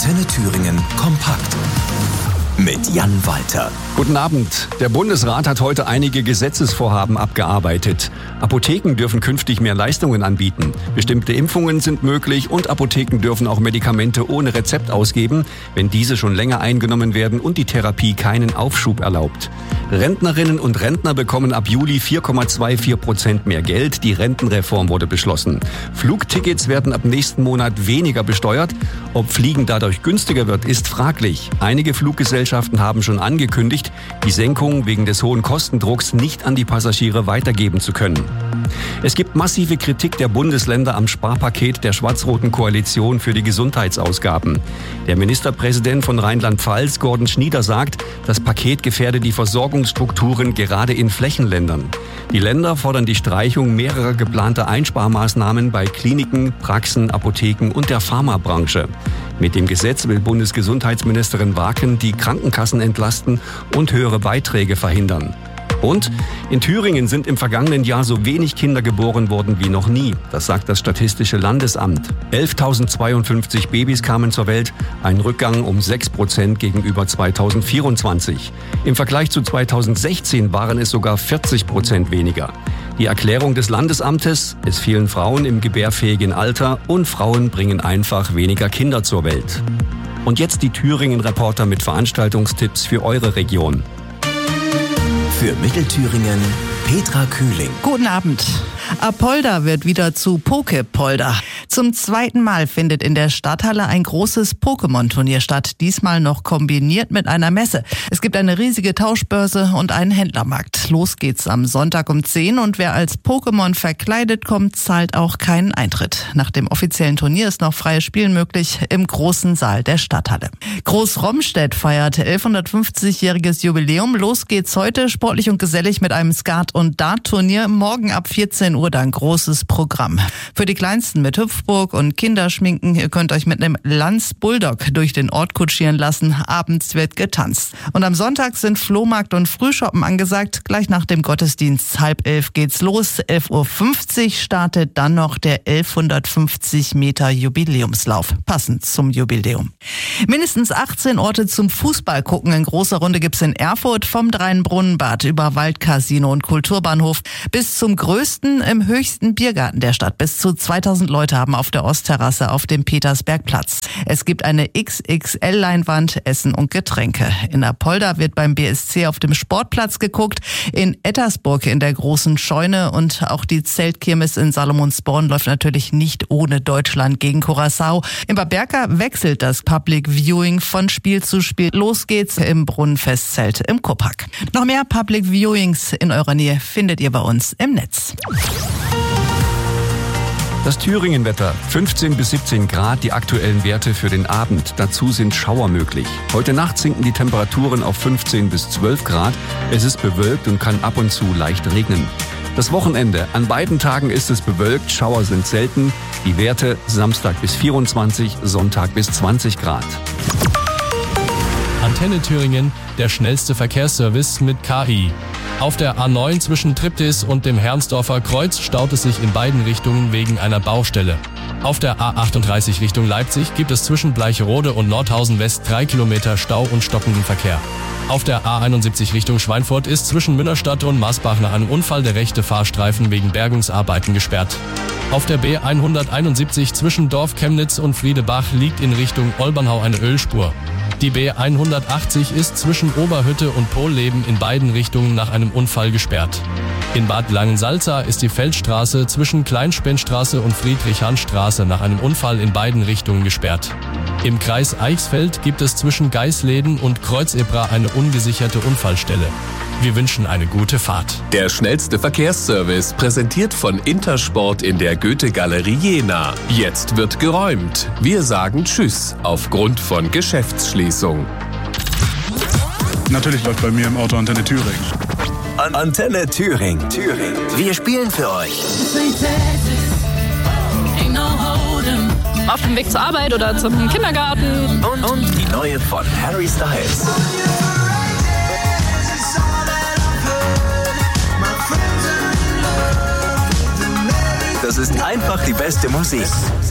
Antenne Thüringen kompakt mit Jan Walter. Guten Abend. Der Bundesrat hat heute einige Gesetzesvorhaben abgearbeitet. Apotheken dürfen künftig mehr Leistungen anbieten. Bestimmte Impfungen sind möglich und Apotheken dürfen auch Medikamente ohne Rezept ausgeben, wenn diese schon länger eingenommen werden und die Therapie keinen Aufschub erlaubt. Rentnerinnen und Rentner bekommen ab Juli 4,24% mehr Geld. Die Rentenreform wurde beschlossen. Flugtickets werden ab nächsten Monat weniger besteuert. Ob Fliegen dadurch günstiger wird, ist fraglich. Einige Fluggesellschaften haben schon angekündigt, die Senkung wegen des hohen Kostendrucks nicht an die Passagiere weitergeben zu können. Es gibt massive Kritik der Bundesländer am Sparpaket der schwarz-roten Koalition für die Gesundheitsausgaben. Der Ministerpräsident von Rheinland-Pfalz, Gordon Schnieder, sagt, das Paket gefährde die Versorgungsstrukturen gerade in Flächenländern. Die Länder fordern die Streichung mehrerer geplanter Einsparmaßnahmen bei Kliniken, Praxen, Apotheken und der Pharmabranche. Mit dem Gesetz will Bundesgesundheitsministerin Waken die Krankenkassen entlasten und höhere Beiträge verhindern. Und in Thüringen sind im vergangenen Jahr so wenig Kinder geboren worden wie noch nie. Das sagt das Statistische Landesamt. 11.052 Babys kamen zur Welt, ein Rückgang um 6% gegenüber 2024. Im Vergleich zu 2016 waren es sogar 40% weniger. Die Erklärung des Landesamtes: Es fehlen Frauen im gebärfähigen Alter und Frauen bringen einfach weniger Kinder zur Welt. Und jetzt die Thüringen-Reporter mit Veranstaltungstipps für eure Region. Für Mittelthüringen Petra Kühling. Guten Abend. Apolda wird wieder zu Pokepolder. Zum zweiten Mal findet in der Stadthalle ein großes Pokémon-Turnier statt, diesmal noch kombiniert mit einer Messe. Es gibt eine riesige Tauschbörse und einen Händlermarkt. Los geht's am Sonntag um 10 und wer als Pokémon verkleidet kommt, zahlt auch keinen Eintritt. Nach dem offiziellen Turnier ist noch freies Spielen möglich im großen Saal der Stadthalle. Groß-Romstedt feiert 1150-jähriges Jubiläum. Los geht's heute sportlich und gesellig mit einem Skat- und Dart-Turnier. Morgen ab 14 Uhr dann großes Programm. Für die Kleinsten mit Hüpfburg und Kinderschminken, ihr könnt euch mit einem Lanz Bulldog durch den Ort kutschieren lassen. Abends wird getanzt. Und am Sonntag sind Flohmarkt und Frühshoppen angesagt. Gleich nach dem Gottesdienst 10:30 geht's los. 11:50 Uhr startet dann noch der 1150 Meter Jubiläumslauf. Passend zum Jubiläum. Mindestens 18 Orte zum Fußball gucken. In großer Runde gibt's in Erfurt vom Drei-Brunnenbad über Waldcasino und Kulturbahnhof bis zum größten im höchsten Biergarten der Stadt. Bis zu 2000 Leute haben auf der Ostterrasse auf dem Petersbergplatz. Es gibt eine XXL-Leinwand, Essen und Getränke. In Apolda wird beim BSC auf dem Sportplatz geguckt, in Ettersburg in der großen Scheune und auch die Zeltkirmes in Salomonsborn läuft natürlich nicht ohne Deutschland gegen Curaçao. In Bad Berka wechselt das Public Viewing von Spiel zu Spiel. Los geht's im Brunnenfestzelt im Kuppack. Noch mehr Public Viewings in eurer Nähe findet ihr bei uns im Netz. Das Thüringen-Wetter: 15 bis 17 Grad, die aktuellen Werte für den Abend. Dazu sind Schauer möglich. Heute Nacht sinken die Temperaturen auf 15 bis 12 Grad. Es ist bewölkt und kann ab und zu leicht regnen. Das Wochenende: An beiden Tagen ist es bewölkt, Schauer sind selten. Die Werte: Samstag bis 24, Sonntag bis 20 Grad. Antenne Thüringen, der schnellste Verkehrsservice mit KI. Auf der A9 zwischen Triptis und dem Herrnsdorfer Kreuz staut es sich in beiden Richtungen wegen einer Baustelle. Auf der A38 Richtung Leipzig gibt es zwischen Bleicherode und Nordhausen West 3 Kilometer Stau und stockenden Verkehr. Auf der A71 Richtung Schweinfurt ist zwischen Münnerstadt und Maßbach nach einem Unfall der rechte Fahrstreifen wegen Bergungsarbeiten gesperrt. Auf der B171 zwischen Dorf Chemnitz und Friedebach liegt in Richtung Olbernhau eine Ölspur. Die B180 ist zwischen Oberhütte und Polleben in beiden Richtungen nach einem Unfall gesperrt. In Bad Langensalza ist die Feldstraße zwischen Kleinspennstraße und Friedrich-Hans-Straße nach einem Unfall in beiden Richtungen gesperrt. Im Kreis Eichsfeld gibt es zwischen Geisleden und Kreuzebra eine ungesicherte Unfallstelle. Wir wünschen eine gute Fahrt. Der schnellste Verkehrsservice, präsentiert von Intersport in der Goethe-Galerie Jena. Jetzt wird geräumt. Wir sagen Tschüss aufgrund von Geschäftsschließung. Natürlich läuft bei mir im Auto Antenne Thüringen. Antenne Thüringen. Wir spielen für euch. Auf dem Weg zur Arbeit oder zum Kindergarten. Und die neue von Harry Styles. Das ist einfach die beste Musik.